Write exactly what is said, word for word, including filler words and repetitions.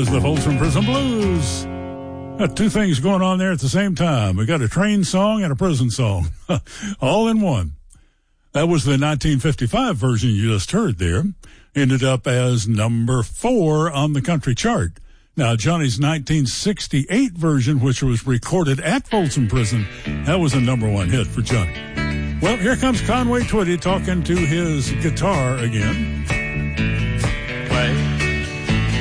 is the Folsom Prison Blues. Got two things going on there at the same time. We got a train song and a prison song, all in one. That was the nineteen fifty-five version you just heard there. Ended up as number four on the country chart. Now, Johnny's nineteen sixty-eight version, which was recorded at Folsom Prison, that was a number one hit for Johnny. Well, here comes Conway Twitty talking to his guitar again.